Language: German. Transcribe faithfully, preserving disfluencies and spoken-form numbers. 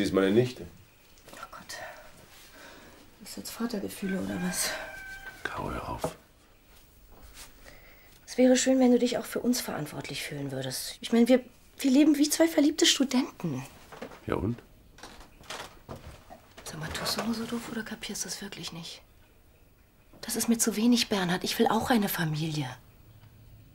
sie ist meine Nichte. Oh Gott. Ist jetzt Vatergefühle oder was? Caro, hör auf. Es wäre schön, wenn du dich auch für uns verantwortlich fühlen würdest. Ich meine, wir, wir leben wie zwei verliebte Studenten. Ja und? Sag mal, tust du nur so doof oder kapierst du das wirklich nicht? Das ist mir zu wenig, Bernhard. Ich will auch eine Familie.